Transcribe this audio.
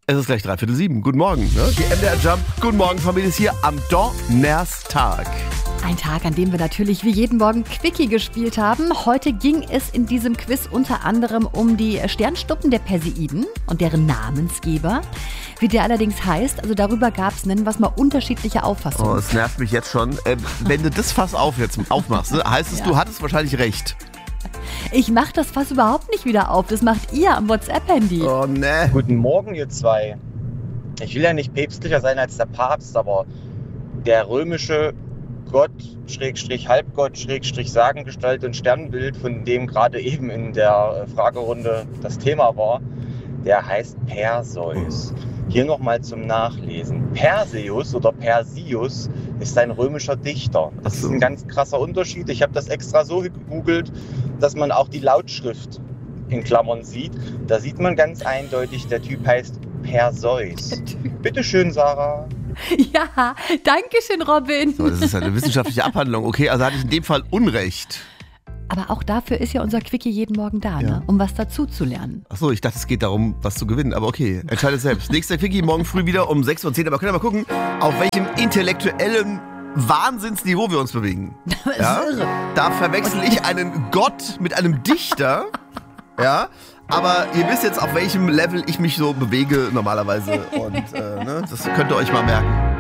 Es ist gleich 6:45. Guten Morgen. Ne? Die MDR Jump. Guten Morgen, Familie, ist hier am Donnerstag. Ein Tag, an dem wir natürlich wie jeden Morgen Quickie gespielt haben. Heute ging es in diesem Quiz unter anderem um die Sternschnuppen der Perseiden und deren Namensgeber. Wie der allerdings heißt, also darüber gab es, nennen wir es mal, unterschiedliche Auffassungen. Oh, es nervt mich jetzt schon. Wenn du das Fass aufmachst, ne, heißt es, Ja. Du hattest wahrscheinlich recht. Ich mache das Fass überhaupt nicht wieder auf. Das macht ihr am WhatsApp-Handy. Oh, ne. Guten Morgen, ihr zwei. Ich will ja nicht päpstlicher sein als der Papst, aber der römische Gott, Halbgott, Sagengestalt und Sternbild, von dem gerade eben in der Fragerunde das Thema war, der heißt Perseus. Hier nochmal zum Nachlesen. Perseus oder Persius ist ein römischer Dichter. Das ist ein ganz krasser Unterschied. Ich habe das extra so gegoogelt, dass man auch die Lautschrift in Klammern sieht. Da sieht man ganz eindeutig, der Typ heißt Perseus. Bitteschön, Sarah. Ja, danke schön, Robin. So, das ist eine wissenschaftliche Abhandlung. Okay, also hatte ich in dem Fall Unrecht. Aber auch dafür ist ja unser Quickie jeden Morgen da, Ja. ne? Um was dazu zu lernen. Achso, ich dachte, es geht darum, was zu gewinnen. Aber okay, entscheide selbst. Nächster Quickie morgen früh wieder um 6:10 Uhr. Aber können wir mal gucken, auf welchem intellektuellen Wahnsinnsniveau wir uns bewegen. Das ist irre. Da verwechsel ich einen Gott mit einem Dichter. Ja, aber ihr wisst jetzt, auf welchem Level ich mich so bewege normalerweise. Und das könnt ihr euch mal merken.